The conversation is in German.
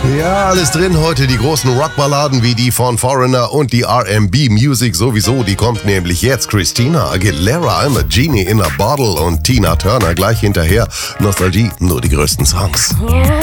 Ja, alles drin heute. Die großen Rockballaden wie die von Foreigner und die R&B-Music sowieso. Die kommt nämlich jetzt. Christina Aguilera, I'm a Genie in a Bottle und Tina Turner gleich hinterher. Nostalgie, nur die größten Songs. Yeah.